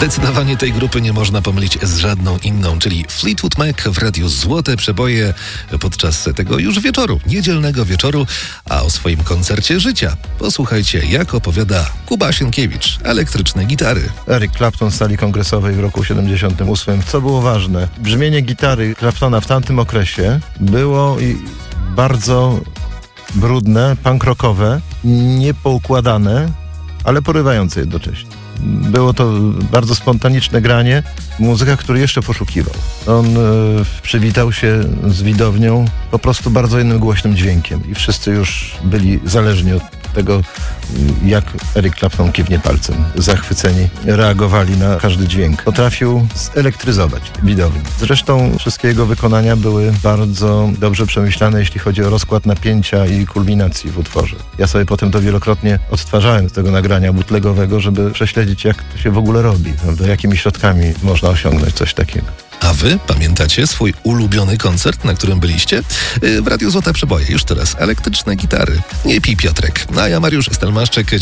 Zdecydowanie tej grupy nie można pomylić z żadną inną, czyli Fleetwood Mac w radiu Złote Przeboje podczas tego już wieczoru, niedzielnego wieczoru, a o swoim koncercie życia posłuchajcie, jak opowiada Kuba Sienkiewicz, elektryczne gitary. Eric Clapton w sali kongresowej w roku 78. Co było ważne? Brzmienie gitary Claptona w tamtym okresie było bardzo brudne, punk rockowe, niepoukładane, ale porywające jednocześnie. Było to bardzo spontaniczne granie, muzyka, który jeszcze poszukiwał. On przywitał się z widownią po prostu bardzo jednym głośnym dźwiękiem i wszyscy już byli zależni od tego, jak Eric Clapton kiwnie palcem. Zachwyceni, reagowali na każdy dźwięk. Potrafił zelektryzować widownię. Zresztą wszystkie jego wykonania były bardzo dobrze przemyślane, jeśli chodzi o rozkład napięcia i kulminacji w utworze. Ja sobie potem to wielokrotnie odtwarzałem z tego nagrania bootlegowego, żeby prześledzić, jak to się w ogóle robi, prawda? Jakimi środkami można osiągnąć coś takiego. A wy pamiętacie swój ulubiony koncert, na którym byliście? W Radiu Złote Przeboje już teraz elektryczne gitary. Nie pij, Piotrek. A ja, Mariusz Stelmaszczyk.